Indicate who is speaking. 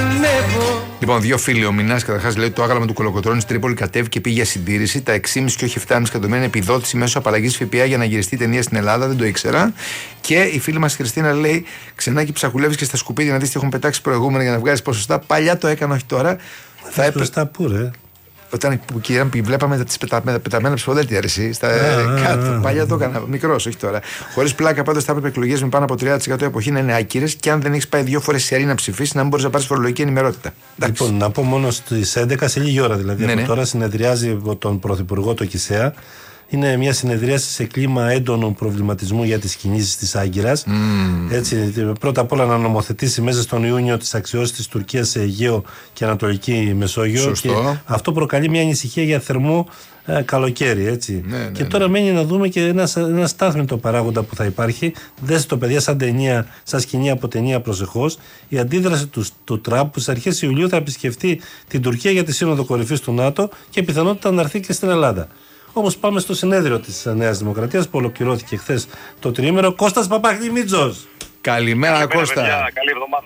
Speaker 1: ανέβω.
Speaker 2: Λοιπόν, δύο φίλοι, ο Μινάς καταρχάς λέει ότι το άγαλμα του Κολοκοτρώνη στην Τρίπολη κατέβηκε και πήγε για συντήρηση. Τα 6,5 και όχι 7,5 εκατομμύρια επιδότηση μέσω απαλλαγής ΦΠΑ για να γυριστεί ταινία στην Ελλάδα, δεν το ήξερα. Και η φίλη μας Χριστίνα λέει: Ξενάκι, ψαχουλεύεις και στα σκουπίδια να δεις τι έχουν πετάξει προηγούμενα για να βγάλεις ποσοστά. Παλιά το έκανα, όχι τώρα.
Speaker 3: Θα έπρεπε. Πού ρε.
Speaker 2: Όταν βλέπαμε τις πεταμένα ψηφοδέλτια, κάτω. Παλιά το έκανα, μικρός, όχι τώρα. Χωρίς πλάκα, πάντως θα έπρεπε εκλογές με πάνω από 30% εποχή να είναι άκυρες και αν δεν έχεις πάει 2 φορές σε να ψηφίσεις, να μην μπορείς να πάρεις φορολογική ενημερότητα.
Speaker 3: Λοιπόν, να πω μόνο στις 11, σε λίγη ώρα δηλαδή.
Speaker 2: Ναι.
Speaker 3: Τώρα συνεδριάζει τον Πρωθυπουργό το ΚΙΣΕΑ. Είναι μια συνεδρίαση σε κλίμα έντονου προβληματισμού για τις κινήσεις της Άγκυρας. Έτσι, πρώτα απ' όλα να νομοθετήσει μέσα στον Ιούνιο τις αξιώσεις της Τουρκίας σε Αιγαίο και Ανατολική Μεσόγειο.
Speaker 2: Σωστό.
Speaker 3: Και αυτό προκαλεί μια ανησυχία για θερμό καλοκαίρι. Έτσι. Και τώρα μένει να δούμε και ένα στάθμιτο παράγοντα που θα υπάρχει. Δέστε το, παιδιά, σαν σκηνή από ταινία προσεχώς. Η αντίδραση του Τραμπ που στις αρχές Ιουλίου θα επισκεφτεί την Τουρκία για τη Σύνοδο Κορυφής του ΝΑΤΟ και πιθανότητα να έρθει και στην Ελλάδα. Όμως πάμε στο συνέδριο της Νέας Δημοκρατίας που ολοκληρώθηκε χθες το τριήμερο. Κώστας Παπαγλημίτζος.
Speaker 2: Καλημέρα, Κώστα.
Speaker 4: Καλή εβδομάδα.